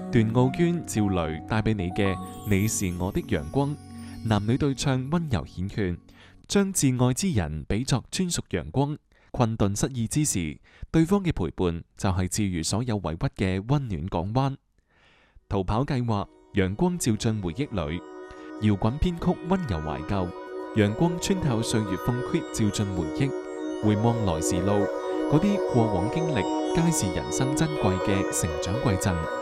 段奧娟、趙雷帶俾你嘅《你是我的陽光》，男女對唱溫柔繾綣，將至愛之人比作專屬陽光。困頓失意之時，對方嘅陪伴就係治癒所有委屈嘅溫暖港灣。逃跑計劃，陽光照進回憶裏，搖滾編曲溫柔懷舊，陽光穿透歲月縫隙照進回憶，回望來時路，嗰啲過往經歷，皆是人生珍貴嘅成長饋贈。